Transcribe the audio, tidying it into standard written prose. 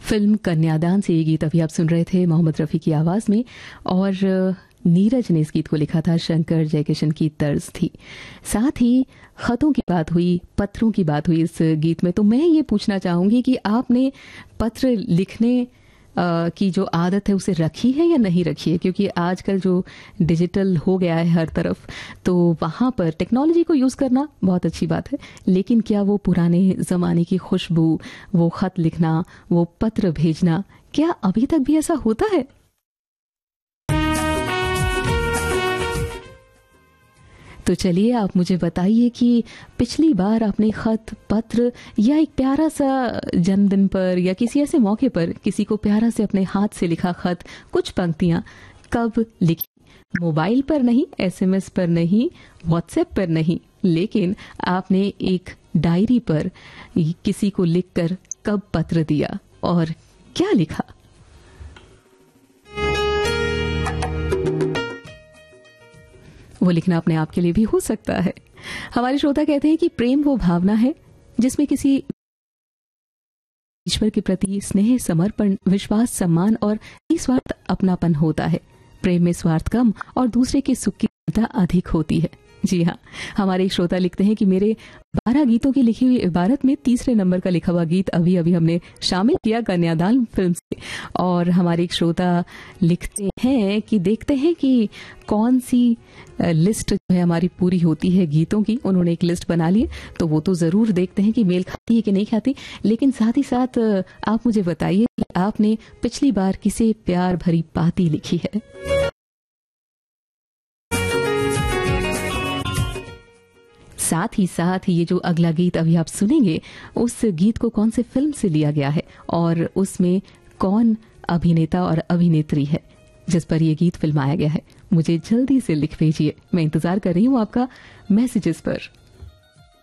Film कन्यादान से ये गीत अभी आप सुन रहे थे मोहम्मद रफ़ी की आवाज़ में, और नीरज ने इस गीत को लिखा था, शंकर जयकिशन की तर्ज थी। साथ ही खतों की बात हुई, पत्रों की बात हुई इस गीत में, तो मैं ये पूछना चाहूँगी कि आपने पत्र लिखने की जो आदत है उसे रखी है या नहीं रखी है? क्योंकि आजकल जो डिजिटल हो गया है हर तरफ, तो वहाँ पर टेक्नोलॉजी को यूज़ करना बहुत अच्छी बात है, लेकिन क्या वो पुराने ज़माने की खुशबू, वो ख़त लिखना, वो पत्र भेजना, क्या अभी तक भी ऐसा होता है? तो चलिए आप मुझे बताइए कि पिछली बार आपने खत, पत्र या एक प्यारा सा जन्मदिन पर या किसी ऐसे मौके पर किसी को प्यारा से अपने हाथ से लिखा खत, कुछ पंक्तियां कब लिखी? मोबाइल पर नहीं, एसएमएस पर नहीं, व्हाट्सएप पर नहीं, लेकिन आपने एक डायरी पर किसी को लिखकर कब पत्र दिया और क्या लिखा? वो लिखना अपने आप के लिए भी हो सकता है। हमारे श्रोता कहते हैं कि प्रेम वो भावना है जिसमें किसी ईश्वर के प्रति स्नेह, समर्पण, विश्वास, सम्मान और निस्वार्थ अपनापन होता है। प्रेम में स्वार्थ कम और दूसरे के सुख की चिंता अधिक होती है। जी हाँ, हमारे एक श्रोता लिखते हैं कि मेरे 12 गीतों की लिखी हुई इबारत में तीसरे नंबर का लिखा हुआ गीत अभी अभी हमने शामिल किया कन्यादान फिल्म से। और हमारे एक श्रोता लिखते हैं कि देखते हैं कि कौन सी लिस्ट जो है हमारी पूरी होती है गीतों की। उन्होंने एक लिस्ट बना ली है, तो वो तो जरूर देखते हैं कि मेल खाती है कि नहीं खाती। लेकिन साथ ही साथ आप मुझे बताइए कि आपने पिछली बार किसे प्यार भरी पाती लिखी है। साथ ही साथ ये जो अगला गीत अभी आप सुनेंगे, उस गीत को कौन से फिल्म से लिया गया है और उसमें कौन अभिनेता और अभिनेत्री है जिस पर यह गीत फिल्माया गया है, मुझे जल्दी से लिख भेजिए। मैं इंतजार कर रही हूँ आपका मैसेजेस पर।